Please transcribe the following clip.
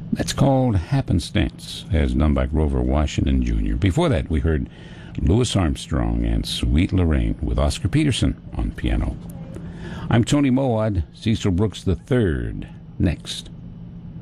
That's called Happenstance, as done by Grover Washington Jr. Before that, we heard Louis Armstrong and Sweet Lorraine with Oscar Peterson on piano. I'm Tony Mowat, Cecil Brooks III. Next.